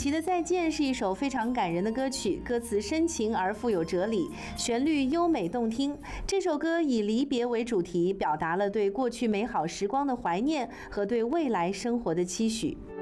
琦的《再见》是一首非常感人的歌曲，歌词深情而富有哲理，旋律优美动听。这首歌以离别为主题，表达了对过去美好时光的怀念和对未来生活的期许。